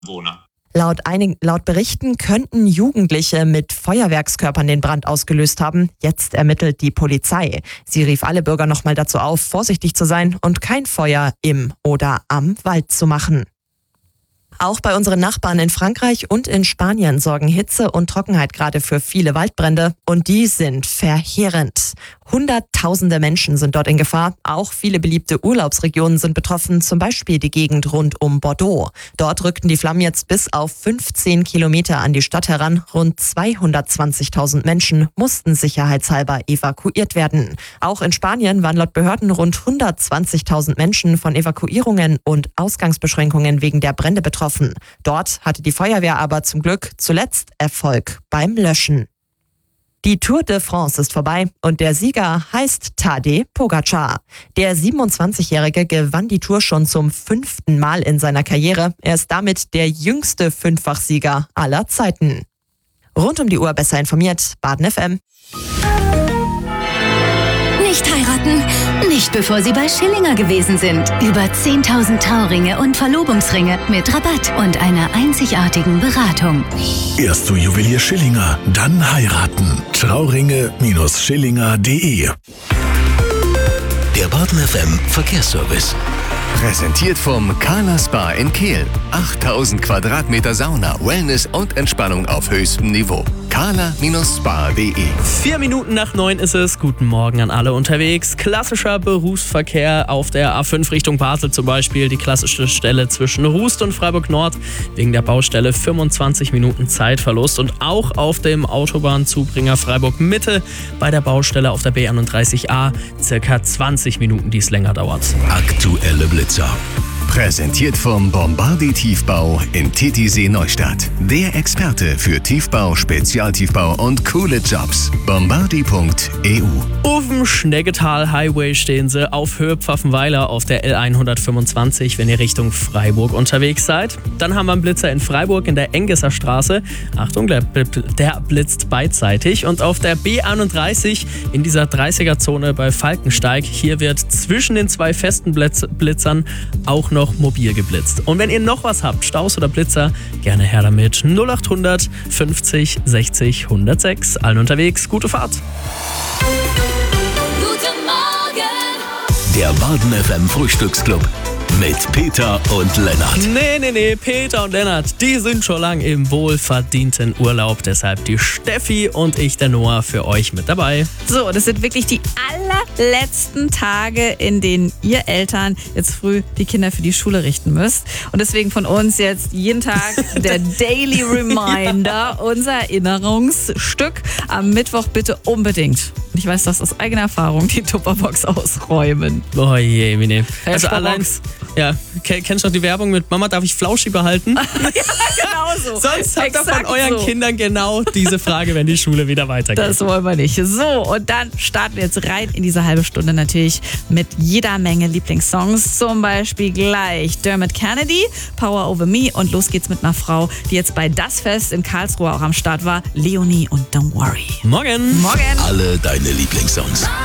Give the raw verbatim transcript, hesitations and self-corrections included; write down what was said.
wohne. Laut, einigen, laut Berichten könnten Jugendliche mit Feuerwerkskörpern den Brand ausgelöst haben. Jetzt ermittelt die Polizei. Sie rief alle Bürger nochmal dazu auf, vorsichtig zu sein und kein Feuer im oder am Wald zu machen. Auch bei unseren Nachbarn in Frankreich und in Spanien sorgen Hitze und Trockenheit gerade für viele Waldbrände und die sind verheerend. Hunderttausende Menschen sind dort in Gefahr. Auch viele beliebte Urlaubsregionen sind betroffen, zum Beispiel die Gegend rund um Bordeaux. Dort rückten die Flammen jetzt bis auf fünfzehn Kilometer an die Stadt heran. Rund zweihundertzwanzigtausend Menschen mussten sicherheitshalber evakuiert werden. Auch in Spanien waren laut Behörden rund hundertzwanzigtausend Menschen von Evakuierungen und Ausgangsbeschränkungen wegen der Brände betroffen. Dort hatte die Feuerwehr aber zum Glück zuletzt Erfolg beim Löschen. Die Tour de France ist vorbei und der Sieger heißt Tadej Pogačar. Der siebenundzwanzigjährige gewann die Tour schon zum fünften Mal in seiner Karriere. Er ist damit der jüngste Fünffachsieger aller Zeiten. Rund um die Uhr besser informiert, Baden F M. Nicht heiraten? Nicht bevor Sie bei Schillinger gewesen sind. Über zehntausend Trauringe und Verlobungsringe mit Rabatt und einer einzigartigen Beratung. Erst zu Juwelier Schillinger, dann heiraten. Trauringe Schillinger punkt de. Der Baden F M Verkehrsservice. Präsentiert vom Carla Spa in Kehl. achttausend Quadratmeter Sauna, Wellness und Entspannung auf höchstem Niveau. carla Spa punkt de. Vier Minuten nach neun ist es. Guten Morgen an alle unterwegs. Klassischer Berufsverkehr auf der A fünf Richtung Basel zum Beispiel. Die klassische Stelle zwischen Rust und Freiburg Nord. Wegen der Baustelle fünfundzwanzig Minuten Zeitverlust. Und auch auf dem Autobahnzubringer Freiburg Mitte bei der Baustelle auf der B einunddreißig A circa zwanzig Minuten, die es länger dauert. Aktuelle Blitzer. Präsentiert vom Bombardi Tiefbau in Titisee Neustadt. Der Experte für Tiefbau, Spezialtiefbau und coole Jobs. Bombardi punkt e u. Auf dem Schneggetal Highway stehen sie auf Höhe Pfaffenweiler auf der L hundertfünfundzwanzig, wenn ihr Richtung Freiburg unterwegs seid. Dann haben wir einen Blitzer in Freiburg in der Engesser Straße. Achtung, der, der blitzt beidseitig. Und auf der B einunddreißig in dieser dreißiger-Zone bei Falkensteig. Hier wird zwischen den zwei festen Blitz- Blitzern auch noch mobil geblitzt. Und wenn ihr noch was habt, Staus oder Blitzer, gerne her damit. null acht hundert fünfzig sechzig hundertsechs. Allen unterwegs, gute Fahrt. Guten Morgen! Der Baden F M Frühstücksclub mit Peter und Lennart. Nee, nee, nee, Peter und Lennart, die sind schon lang im wohlverdienten Urlaub. Deshalb die Steffi und ich, der Noah, für euch mit dabei. So, das sind wirklich die allerletzten Tage, in denen ihr Eltern jetzt früh die Kinder für die Schule richten müsst. Und deswegen von uns jetzt jeden Tag der Daily Reminder, ja. Unser Erinnerungsstück. Am Mittwoch bitte unbedingt, ich weiß das aus eigener Erfahrung, die Tupperbox ausräumen. Oh je, Mine. Also Tupperbox. allein, ja, kennst du noch die Werbung mit Mama, darf ich Flauschi behalten? Ja, genau so. Sonst habt ihr von Exakt euren so. Kindern genau diese Frage, wenn die Schule wieder weitergeht. Das wollen wir nicht. So, und dann starten wir jetzt rein in diese halbe Stunde natürlich mit jeder Menge Lieblingssongs. Zum Beispiel gleich Dermot Kennedy, Power Over Me. Und los geht's mit einer Frau, die jetzt bei Das Fest in Karlsruhe auch am Start war, Leonie und Don't Worry. Morgen. Morgen. Alle deine Lieblingssongs.